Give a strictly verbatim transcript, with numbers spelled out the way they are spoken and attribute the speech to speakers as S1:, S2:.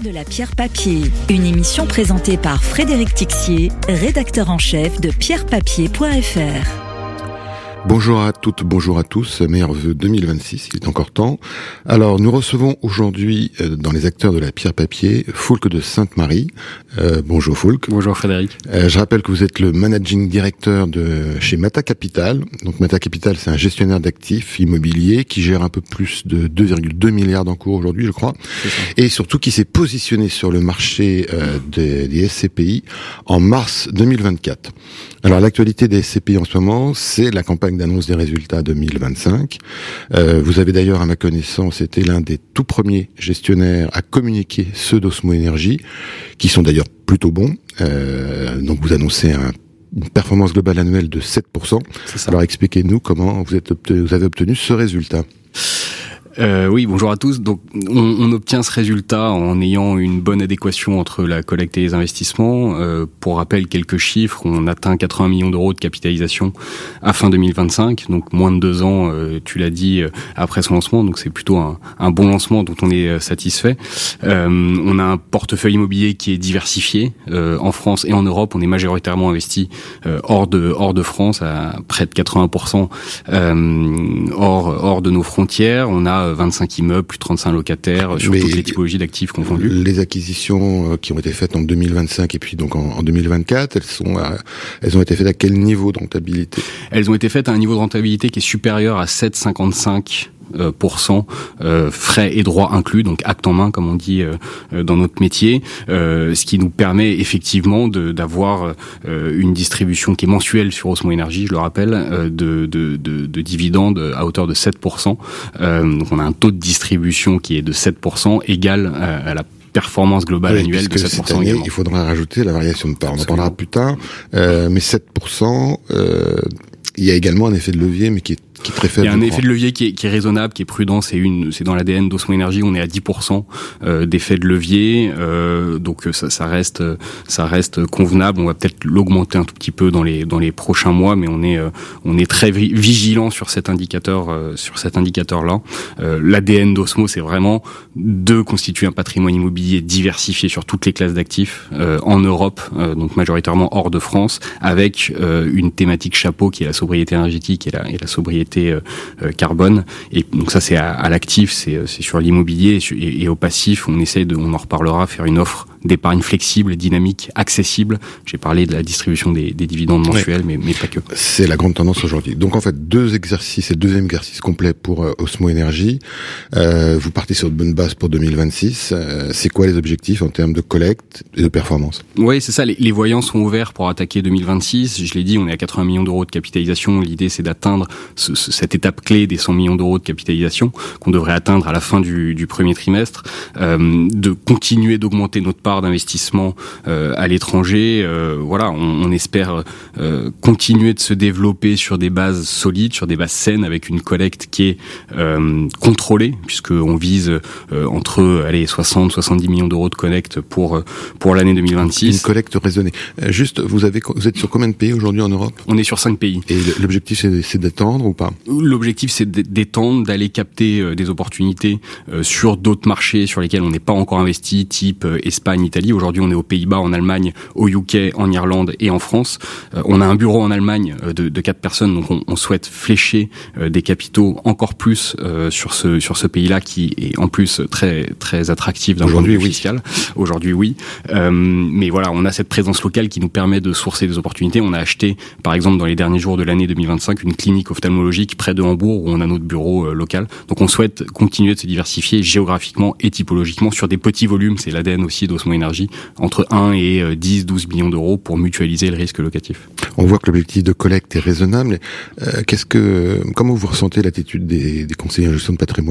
S1: de la pierre papier, une émission présentée par Frédéric Tixier, rédacteur en chef de pierre papier point f r.
S2: Bonjour à toutes, bonjour à tous, meilleurs vœux deux mille vingt-six, il est encore temps. Alors, nous recevons aujourd'hui, euh, dans les acteurs de la pierre papier, Foulque de Sainte-Marie. Euh, bonjour Foulque.
S3: Bonjour Frédéric.
S2: Euh, je rappelle que vous êtes le managing director de chez Mata Capital. Donc Mata Capital, c'est un gestionnaire d'actifs immobiliers qui gère un peu plus de deux virgule deux milliards d'encours aujourd'hui, je crois. Et surtout qui s'est positionné sur le marché euh, des, des S C P I en mars deux mille vingt-quatre. Alors, l'actualité des S C P I en ce moment, c'est la campagne d'annonce des résultats deux mille vingt-cinq. Euh, vous avez d'ailleurs, à ma connaissance, été l'un des tout premiers gestionnaires à communiquer ceux d'Osmo Énergie, qui sont d'ailleurs plutôt bons. Euh, donc, vous annoncez un une performance globale annuelle de sept pour cent. C'est ça. Alors, expliquez-nous comment vous, êtes obtenu, vous avez obtenu ce résultat.
S3: Euh, oui, bonjour à tous. Donc, on, on obtient ce résultat en ayant une bonne adéquation entre la collecte et les investissements. Euh, pour rappel, quelques chiffres, on atteint quatre-vingts millions d'euros de capitalisation à fin deux mille vingt-cinq, donc moins de deux ans, euh, tu l'as dit, euh, après son lancement. Donc, c'est plutôt un, un bon lancement dont on est euh, satisfait. Euh, on a un portefeuille immobilier qui est diversifié. Euh, en France et en Europe, on est majoritairement investi euh, hors de hors de France, à près de quatre-vingts pour cent euh, hors hors de nos frontières. On a vingt-cinq immeubles, plus de trente-cinq locataires, sur Mais toutes les typologies d'actifs confondues.
S2: Les acquisitions qui ont été faites en deux mille vingt-cinq et puis donc en, en deux mille vingt-quatre, elles sont, à, elles ont été faites à quel niveau de rentabilité ?
S3: Elles ont été faites à un niveau de rentabilité qui est supérieur à sept virgule cinquante-cinq Euh, pour cent, euh, frais et droits inclus, donc acte en main comme on dit euh, dans notre métier, euh, ce qui nous permet effectivement de, d'avoir euh, une distribution qui est mensuelle sur Osmo Énergie, je le rappelle, euh, de, de, de, de dividendes à hauteur de sept pour cent. Euh, donc on a un taux de distribution qui est de sept pour cent égal à, à la performance globale oui, annuelle de sept pour cent
S2: cette année,
S3: également.
S2: Il faudra rajouter la variation de part. On en parlera plus tard, euh, mais sept pour cent, euh, il y a également un effet de levier, mais qui est qui est très faible.
S3: Il y a un effet de levier qui est, qui est raisonnable, qui est prudent. C'est une, c'est dans l'A D N d'Osmo Énergie. On est à dix pour cent euh, d'effet de levier, euh, donc ça, ça reste, ça reste convenable. On va peut-être l'augmenter un tout petit peu dans les dans les prochains mois, mais on est, euh, on est très vigilant sur cet indicateur, euh, sur cet indicateur-là. Euh, L'A D N d'Osmo, c'est vraiment de constituer un patrimoine immobilier diversifié sur toutes les classes d'actifs euh, en Europe, euh, donc majoritairement hors de France, avec euh, une thématique chapeau qui est la sobriété énergétique et la, et la sobriété Euh, carbone. Et donc ça c'est à, à l'actif, c'est, c'est sur l'immobilier et, et, et au passif, on essaie de, on en reparlera, faire une offre d'épargne flexible, dynamique, accessible. J'ai parlé de la distribution des, des dividendes mensuels, oui. mais, mais pas que.
S2: C'est la grande tendance aujourd'hui. Donc en fait, deux exercices et deuxième exercice complet pour euh, Osmo Énergie. Euh, vous partez sur de bonnes bases pour deux mille vingt-six. Euh, c'est quoi les objectifs en termes de collecte et de performance ?
S3: Oui, c'est ça. Les, les voyants sont ouverts pour attaquer deux mille vingt-six. Je l'ai dit, on est à quatre-vingts millions d'euros de capitalisation. L'idée, c'est d'atteindre ce, ce, cette étape clé des cent millions d'euros de capitalisation qu'on devrait atteindre à la fin du, du premier trimestre. Euh, de continuer d'augmenter notre part d'investissement euh, à l'étranger. Euh, voilà, on, on espère euh, continuer de se développer sur des bases solides, sur des bases saines, avec une collecte qui est euh, contrôlée, puisqu'on vise euh, entre allez, soixante à soixante-dix millions d'euros de collecte pour, pour l'année deux mille vingt-six.
S2: Une collecte raisonnée. Euh, juste, vous, avez, vous êtes sur combien de pays aujourd'hui en Europe ?
S3: On est sur cinq pays.
S2: Et l'objectif, c'est, c'est d'étendre ou pas ?
S3: L'objectif, c'est d'étendre, d'aller capter euh, des opportunités euh, sur d'autres marchés sur lesquels on n'est pas encore investi, type euh, Espagne, Italie. Aujourd'hui, on est aux Pays-Bas, en Allemagne, au U K, en Irlande et en France. Euh, on a un bureau en Allemagne euh, de, de quatre personnes, donc on, on souhaite flécher euh, des capitaux encore plus euh, sur ce sur ce pays-là qui est en plus très très attractif d'un point de vue
S2: oui.
S3: fiscal. Aujourd'hui, oui. Euh, mais voilà, on a cette présence locale qui nous permet de sourcer des opportunités. On a acheté, par exemple, dans les derniers jours de l'année deux mille vingt-cinq, une clinique ophtalmologique près de Hambourg où on a notre bureau euh, local. Donc on souhaite continuer de se diversifier géographiquement et typologiquement sur des petits volumes. C'est l'A D N aussi d'Osmo Énergie, entre un et dix à douze millions d'euros pour mutualiser le risque locatif.
S2: On voit que l'objectif de collecte est raisonnable. Euh, qu'est-ce que, comment vous ressentez l'attitude des, des conseillers en gestion de patrimoine ?